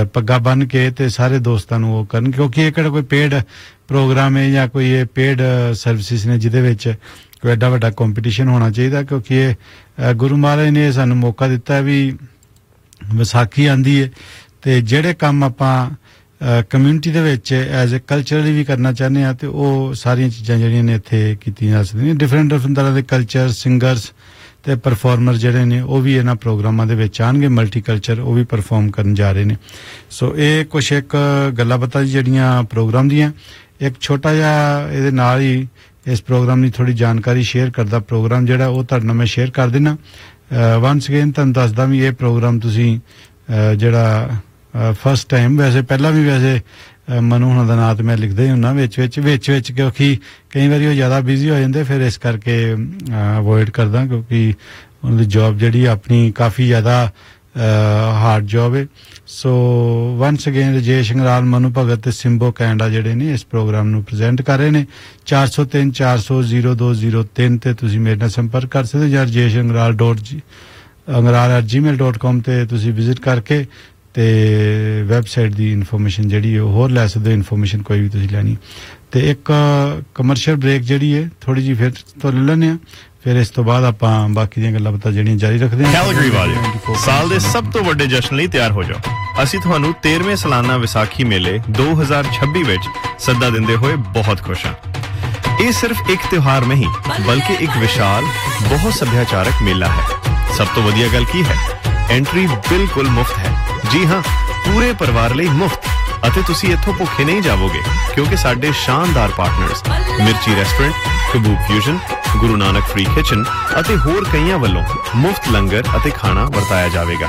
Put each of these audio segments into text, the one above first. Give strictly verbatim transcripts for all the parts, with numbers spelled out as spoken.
पग्गा बन के ते सारे दोस्तां नूं ओह करन क्योंकि ये किहड़ा कोई पेड प्रोग्राम है या कोई ये पेड सर्विसेज ने जिहदे विच कोई एडा वड्डा कंपीटीशन होना चाहिए क्योंकि ये गुरु महाराज ने सानूं मौका दिता है भी विसाखी आंदी है ते जेहड़े काम आपां community they which as a culturally भी करना चाहते हैं तो वो सारियां चीज़ां जिहड़ियां ने इत्थे कीतियां जा सकदियां डिफरेंट डिफरेंट तरह दे कल्चर सिंगर्स ते परफॉर्मर जिहड़े ने वो भी इन्हां प्रोग्रामां दे विच आउणगे मल्टीकल्चर वो भी परफॉर्म करन जा रहे ने सो ये कुछ एक गल्लां बातां जिहड़ियां प्रोग्राम दियां एक छोटा जिहा इहदे नाल ही इस प्रोग्राम दी थोड़ी जानकारी शेयर करदा प्रोग्राम जिहड़ा वो तुहाडे नाल मैं शेयर कर देना वंस अगेन तुहानूं दसदा भी ये प्रोग्राम तुसीं जिहड़ा फर्स्ट टाइम वैसे पहला भी वैसे मनु हुणां दा नाम मैं लिखदा ही हुन्ना विच विच विच विच क्योंकि कई बारी वो ज़्यादा बिजी हो जांदे फिर इस करके अवॉइड करदा क्योंकि उन्हां दी जॉब जिहड़ी अपनी काफ़ी ज़्यादा हार्ड जॉब है so once again Rajesh Angral Manu भगत ते सिंबो कैंडा जिहड़े ने इस प्रोग्राम नूं प्रेजेंट कर रहे ने चार सौ तीन चार सौ जीरो दो जीरो तीन ते तुसीं मेरे नाल संपर्क कर सकदे हो जां Rajesh Angral dot G Angral eight जी मेल डॉट कॉम ते तुसीं विजिट करके ते वैबसाइट दी इन्फॉर्मेशन जिहड़ी है होर लै सकदे इन्फॉर्मेशन कोई भी तुसीं लैनी ते एक कमर्शियल ब्रेक जिहड़ी है थोड़ी जी फिर तो ले लैने आ फिर इस तो बाद आपां बाकी ਦੀਆਂ ਗੱਲਾਂ ਬਾਤਾਂ ਜਿਹੜੀਆਂ ਜਾਰੀ ਰੱਖਦੇ ਹਾਂ ਕੈਲਗਰੀ ਵਾਲੇ ਸਾਲ ਦੇ ਸਭ ਤੋਂ ਵੱਡੇ ਜਸ਼ਨ ਲਈ ਤਿਆਰ ਹੋ ਜਾਓ ਅਸੀਂ ਤੁਹਾਨੂੰ तेरहवें ਸਾਲਾਨਾ ਵਿਸਾਖੀ ਮੇਲੇ दो हज़ार छब्बीस ਵਿੱਚ ਸੱਦਾ ਦਿੰਦੇ ਹੋਏ ਬਹੁਤ ਖੁਸ਼ ਹਾਂ ਇਹ ਸਿਰਫ ਇੱਕ ਤਿਉਹਾਰ ਨਹੀਂ ਬਲਕਿ ਇੱਕ ਵਿਸ਼ਾਲ ਬਹੁਤ ਸੱਭਿਆਚਾਰਕ ਮੇਲਾ ਹੈ ਸਭ ਤੋਂ ਵਧੀਆ ਗੱਲ ਕੀ ਹੈ ਐਂਟਰੀ ਬਿਲਕੁਲ ਮੁਫਤ ਹੈ ਜੀ ਹਾਂ ਪੂਰੇ ਪਰਿਵਾਰ ਲਈ ਮੁਫਤ ਅਤੇ ਤੁਸੀਂ ਇੱਥੋਂ ਭੁੱਖੇ ਨਹੀਂ ਜਾਵੋਗੇ ਕਿਉਂਕਿ ਸਾਡੇ ਸ਼ਾਨਦਾਰ ਪਾਰਟਨਰਸ ਮਿਰਚੀ restaurant ਕਬੂਬ fusion Guru Nanak free kitchen ਅਤੇ ਹੋਰ ਕਈਆਂ ਵੱਲੋਂ ਮੁਫਤ ਲੰਗਰ ਅਤੇ ਖਾਣਾ ਵਰਤਾਇਆ ਜਾਵੇਗਾ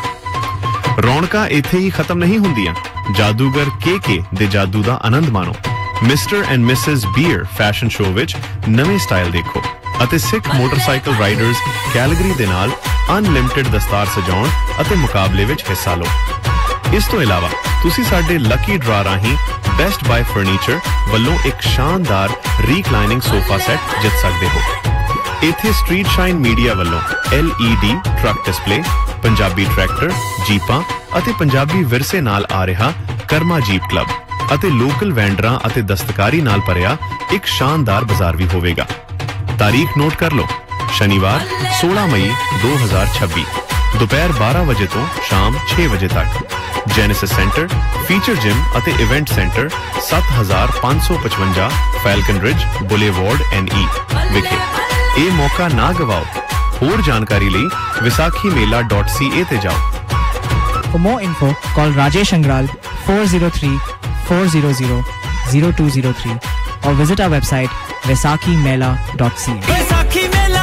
ਰੌਣਕਾਂ ਇੱਥੇ ਹੀ ਖਤਮ ਨਹੀਂ ਹੁੰਦੀਆਂ ਜਾਦੂਗਰ ਕੇ-ਕੇ ਦੇ ਜਾਦੂ ਦਾ ਆਨੰਦ ਮਾਣੋ mister and Mrs beer fashion show ਵਿੱਚ ਨਵੇਂ ਸਟਾਈਲ ਦੇਖੋ ਅਤੇ ਸਿੱਖ ਮੋਟਰਸਾਈਕਲ ਰਾਈਡਰਸ ਕੈਲਗਰੀ ਦੇ ਨਾਲ ਅਨਲਿਮਿਟਿਡ ਦਸਤਾਰ ਸਜਾਉਣ ਅਤੇ ਮੁਕਾਬਲੇ ਵਿੱਚ ਹਿੱਸਾ ਲਓ ਇਸ ਤੋਂ ਇਲਾਵਾ ਤੁਸੀਂ ਸਾਡੇ ਲੱਕੀ ਡਰਾ ਰਾਹੀਂ ਬੈਸਟ ਬਾਏ ਫਰਨੀਚਰ ਵੱਲੋਂ ਇੱਕ ਸ਼ਾਨਦਾਰ ਰੀਕਲਾਈਨਿੰਗ ਸੋਫਾ ਸੈੱਟ ਜਿੱਤ ਸਕਦੇ ਹੋ ਇੱਥੇ ਸਟਰੀਟ ਸ਼ਾਈਨ ਮੀਡੀਆ ਵੱਲੋਂ L E D truck display Punjabi tractor ਜੀਪਾਂ ਅਤੇ ਪੰਜਾਬੀ ਵਿਰਸੇ ਨਾਲ ਆ ਰਿਹਾ ਕਰਮਾ ਜੀਪ ਕਲੱਬ ਅਤੇ ਲੋਕਲ ਵੈਂਡਰਾਂ ਅਤੇ ਦਸਤਕਾਰੀ ਨਾਲ ਭਰਿਆ ਇੱਕ ਸ਼ਾਨਦਾਰ ਬਾਜ਼ਾਰ ਵੀ ਹੋਵੇਗਾ ਤਾਰੀਖ ਨੋਟ ਕਰ ਲਓ शनिवार सोलह मई दो हज़ार छब्बीस दोपहर बारह बजे तो शाम छह बजे तक जेनेसिस सेंटर फीचर जिम ਅਤੇ इवेंट सेंटर सात हज़ार पाँच सौ पचवंजा falcon ridge boulevard N E विखे ਇਹ ਮੌਕਾ ਨਾ ਗਵਾਓ ਹੋਰ ਜਾਣਕਾਰੀ ਲਈ ਵਿਸਾਖੀ ਮੇਲਾ ਡਾਟ ਸੀ ਏ ਤੇ ਜਾਓ For more info call Rajesh Angral four zero three four zero zero zero two zero three or visit our website vaisakhi mela dot c a Vaisakhi Mela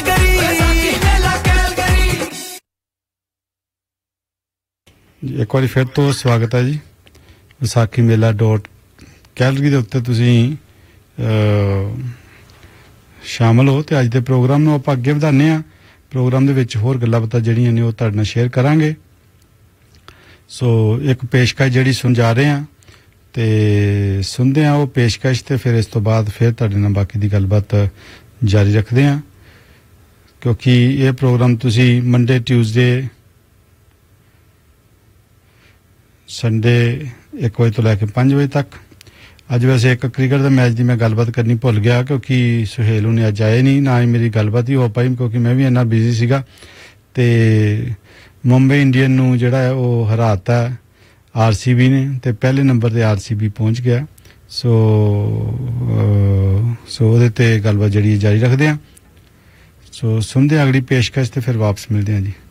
ਇੱਕ ਵਾਰੀ ਫਿਰ ਤੋਂ ਸਵਾਗਤ ਹੈ ਜੀ ਵਿਸਾਖੀ ਮੇਲਾ ਡਾਟ ਕੈਲਗਰੀ ਦੇ ਉੱਤੇ ਤੁਸੀਂ ਸ਼ਾਮਲ ਹੋ ਤੇ ਅੱਜ ਦੇ ਪ੍ਰੋਗਰਾਮ ਨੂੰ ਆਪਾਂ ਅੱਗੇ ਵਧਾਉਂਦੇ ਹਾਂ ਪ੍ਰੋਗਰਾਮ ਦੇ ਵਿੱਚ ਹੋਰ ਗੱਲਾਂ ਬਾਤਾਂ ਜਿਹੜੀਆਂ ਨੇ ਉਹ ਤੁਹਾਡੇ ਨਾਲ ਸ਼ੇਅਰ ਕਰਾਂਗੇ ਸੋ ਇੱਕ ਪੇਸ਼ਕਸ਼ ਜਿਹੜੀ ਸੁਣ ਜਾ ਰਹੇ ਹਾਂ ਤੇ ਸੁਣਦੇ ਹਾਂ ਉਹ ਪੇਸ਼ਕਸ਼ ਤੇ ਫਿਰ ਇਸ ਤੋਂ ਬਾਅਦ ਫਿਰ ਤੁਹਾਡੇ ਨਾਲ ਬਾਕੀ ਦੀ ਗੱਲਬਾਤ ਜਾਰੀ ਰੱਖਦੇ ਹਾਂ ਕਿਉਂਕਿ ਇਹ ਪ੍ਰੋਗਰਾਮ ਤੁਸੀਂ ਮੰਡੇ ਟਿਊਜ਼ਡੇ संडे एक बजे तो लैके पाँच बजे तक अज वैसे एक क्रिकेट का मैच की मैं गलबात करनी भुल गया क्योंकि सुहेल उन्हें अज आए नहीं ना ही मेरी गलबात ही हो पाई क्योंकि मैं भी इन्ना बिजी सीगा ते मुंबई इंडियन नूं जिहड़ा है वो हराता आर सी बी ने ते पहले नंबर ते आर सी बी पहुँच गया सो सो उहदे ते गलबात जिहड़ी जारी रखते हैं सो सुनते अगली पेशकश ते फिर वापस मिलते हैं जी